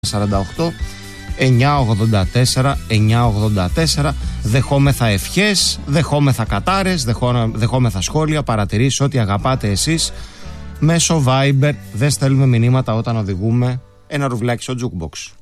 48 984 984. Δεχόμεθα ευχές, δεχόμεθα κατάρες, δεχόμεθα σχόλια, παρατηρήσεις, ό,τι αγαπάτε εσείς. Μέσω Viber δεν στέλνουμε μηνύματα όταν οδηγούμε. Ένα ρουβλάκι στο jukebox.